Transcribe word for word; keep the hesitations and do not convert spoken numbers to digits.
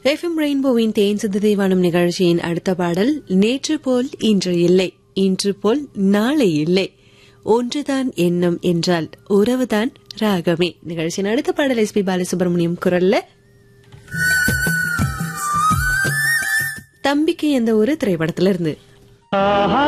FM ரெயின்போவின் தேன் சிந்து வானம் நிகழ்ச்சியின் அடுத்த பாடல் நேற்று போல் இன்று இல்லை, இன்று போல் நாளை இல்லை, ஒன்றுதான் எண்ணம் என்றால் உறவுதான் ராகமே. நிகழ்ச்சியின் அடுத்த பாடல் எஸ் பி பாலசுப்ரமணியம் குரல்ல தம்பிக்கு எந்த ஒரு திரைப்படத்திலிருந்து